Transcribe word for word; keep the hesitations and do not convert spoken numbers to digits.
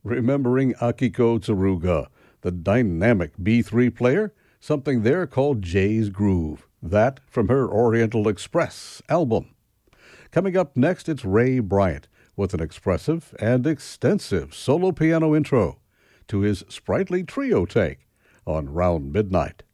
remembering Akiko Tsuruga, the dynamic B three player, something there called Jay's Groove. That from her Oriental Express album. Coming up next, it's Ray Bryant with an expressive and extensive solo piano intro to his sprightly trio take on Round Midnight.